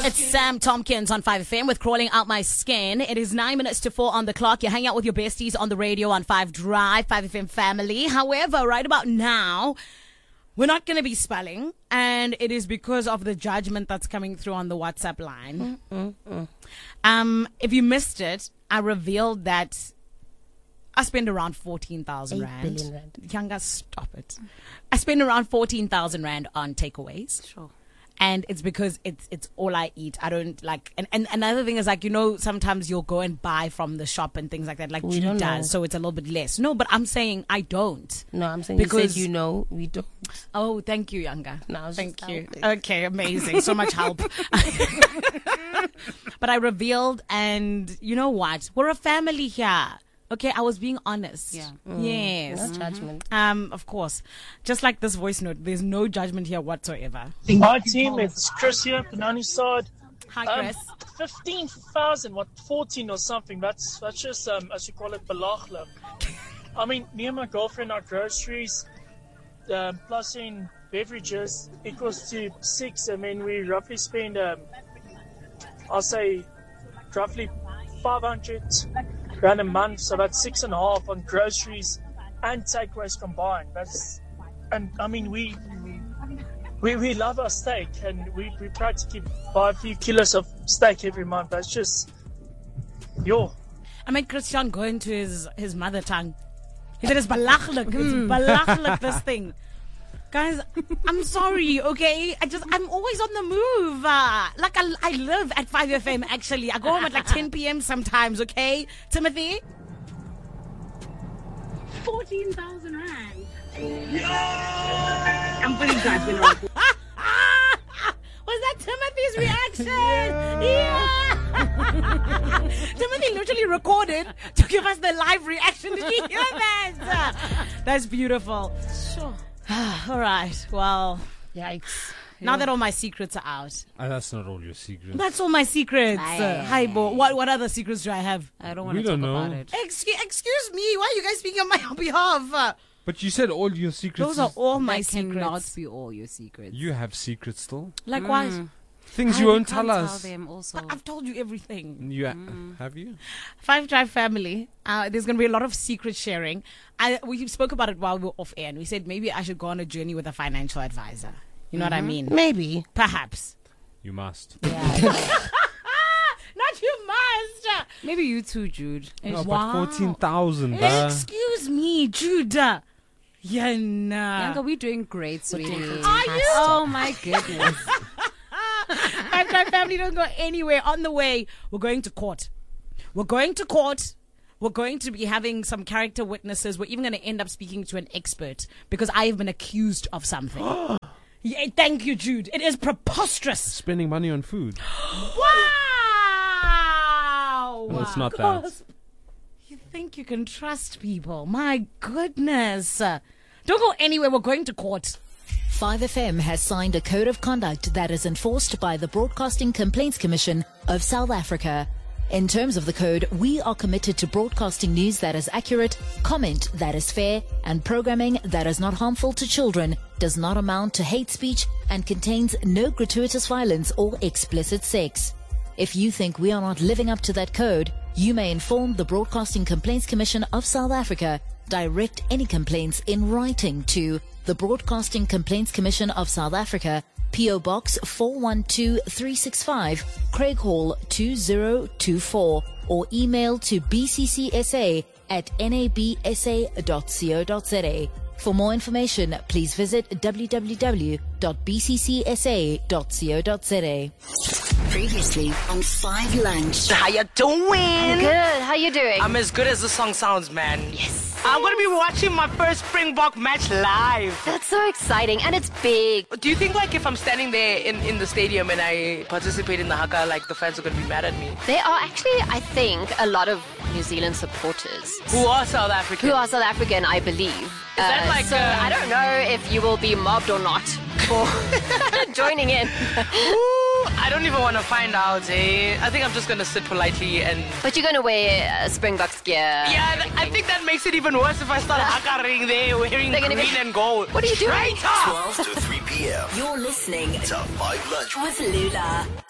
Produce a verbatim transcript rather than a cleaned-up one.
It's Sam Tompkins on five F M with Crawling Out My Skin. It is nine minutes to four on the clock. You hang out with your besties on the radio on five Drive, five F M family. However, right about now, we're not going to be spelling, and it is because of the judgment that's coming through on the WhatsApp line. Mm, mm, mm. Um, if you missed it, I revealed that I spend around fourteen thousand rand. billion rand. Younger, stop it. I spend around fourteen thousand rand on takeaways. Sure. And it's because it's it's all I eat. I don't like, and, and another thing is, like, you know, sometimes you'll go and buy from the shop and things like that, like We Jude don't know. does, so it's a little bit less. No, but I'm saying I don't. No, I'm saying because Because- you, said you know, we don't. Oh, thank you, Younger. No, I was Thank just you. helping. Okay, amazing. So much help. But I revealed, and you know what? We're a family here. Okay, I was being honest. Yeah. Yes. No judgment. Um, of course. Just like this voice note, there's no judgment here whatsoever. Hi team, it's Chris here, Panani side. Hi, Um, Chris. fifteen thousand, what, fourteen or something, that's that's just, um, as you call it, belachelijk. I mean, me and my girlfriend, our groceries, um, plus in beverages, equals to six. I mean, we roughly spend, um, I'll say, roughly five hundred rand a month, so that's six and a half on groceries and takeaways combined. That's, and I mean, we we we love our steak, and we we practically buy a few kilos of steak every month. That's just, yo. I made Christian go into his, his mother tongue. He said it's balachlik. It's balachlik, this thing. Guys, I'm sorry, okay? I just, I'm always on the move. Uh, like, I, I live at five F M, actually. I go home at like ten p.m. sometimes, okay? Timothy? fourteen thousand rand. I'm pretty judging on Was that Timothy's reaction? Yeah. Timothy literally recorded to give us the live reaction. Did you hear that? That's beautiful. Sure. All right. Well, Yikes. now that all my secrets are out. Uh, that's not all your secrets. That's all my secrets. Uh, hi, Bo. What, what other secrets do I have? I don't want We to talk don't know. about it. Excuse, excuse me. Why are you guys speaking on my behalf? Uh, But you said all your secrets. those are all my That secrets. cannot be all your secrets. You have secrets still. Like what? Things Ah, you we won't can't tell us. Tell them also. I've told you everything. You ha- have you? Five Drive family. Uh, there's going to be a lot of secret sharing. I, we spoke about it while we were off air, and we said maybe I should go on a journey with a financial advisor. You know what I mean? Maybe. Perhaps. You must. Not you must. Maybe you too, Jude. No, Wow. but fourteen thousand. Uh, Excuse me, Judah. Yeah, nah. Bianca, we're doing great, sweetie. Are you? Oh my goodness. Five Drive family, don't go anywhere. On the way, we're going to court. We're going to court. We're going to be having some character witnesses. We're even going to end up speaking to an expert because I have been accused of something. Yeah, thank you, Jude. It is preposterous. spending money on food. Wow. No, it's not that. Gasp. You think you can trust people? My goodness. Uh, Don't go anywhere. We're going to court. five F M has signed a code of conduct that is enforced by the Broadcasting Complaints Commission of South Africa. In terms of the code, we are committed to broadcasting news that is accurate, comment that is fair, and programming that is not harmful to children, does not amount to hate speech, and contains no gratuitous violence or explicit sex. If you think we are not living up to that code, you may inform the Broadcasting Complaints Commission of South Africa. Direct any complaints in writing to the Broadcasting Complaints Commission of South Africa, P O Box four one two three six five, Craig Hall two zero two four, or email to b c c s a at n a b s a dot co dot z a. For more information, please visit w w w dot b c c s a dot co dot z a. Previously on Five Lunch. How you doing? Good. How you doing? I'm as good as the song sounds, man. Yes. I'm going to be watching my first Springbok match live. That's so exciting, and it's big. Do you think, like, if I'm standing there in, in the stadium and I participate in the haka, like, the fans are going to be mad at me? There are actually, I think, a lot of New Zealand supporters Who are South African? who are South African, I believe. Is that like, so? uh, I don't know if you will be mobbed or not for joining in. Ooh, I don't even want to find out, eh? I think I'm just going to sit politely and... But you're going to wear uh, Springboks gear. Yeah, th- I think that makes it even worse if I start haka-ring there wearing They're gonna green be- and gold. What are you doing? Traitor! twelve to three p.m. You're listening to Five Lunch with Lula.